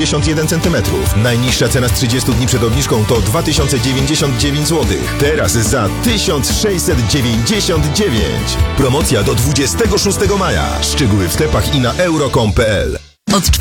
81 cm. Najniższa cena z 30 dni przed obniżką to 2099 zł. Teraz za 1699. Promocja do 26 maja. Szczegóły w sklepach i na euro.com.pl.